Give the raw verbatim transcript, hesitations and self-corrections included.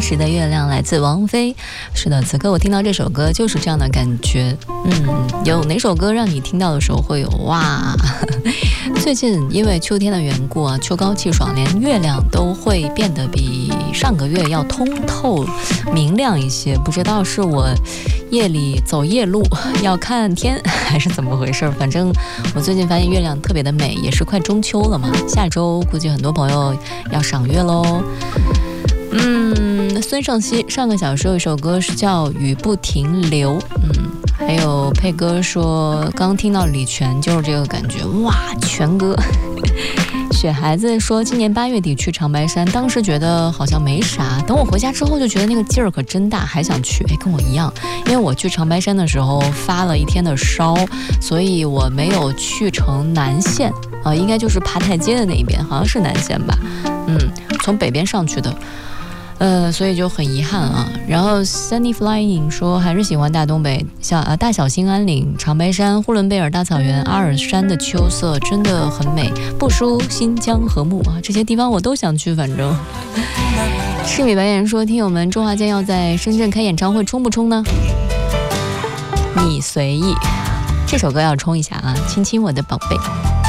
时的月亮来自王菲。是的，此刻我听到这首歌就是这样的感觉。嗯，有哪首歌让你听到的时候会有哇？最近因为秋天的缘故啊，秋高气爽，连月亮都会变得比上个月要通透明亮一些。不知道是我夜里走夜路要看天还是怎么回事，反正我最近发现月亮特别的美，也是快中秋了嘛，下周估计很多朋友要赏月喽。嗯，孙盛希上个小时有一首歌是叫《雨不停留》，嗯，还有配歌说刚听到李泉就是这个感觉，哇，泉哥。雪孩子说今年八月底去长白山，当时觉得好像没啥，等我回家之后就觉得那个劲儿可真大，还想去。哎，跟我一样，因为我去长白山的时候发了一天的烧，所以我没有去成南线啊、呃，应该就是爬台阶的那一边，好像是南线吧，嗯，从北边上去的。呃，所以就很遗憾啊。然后 Sunny Flying 说还是喜欢大东北，小呃大小兴安岭、长白山、呼伦贝尔大草原、阿尔山的秋色真的很美，不输新疆和睦啊，这些地方我都想去。反正赤米白岩说，听友们周华健要在深圳开演唱会，冲不冲呢？你随意，这首歌要冲一下啊，亲亲我的宝贝。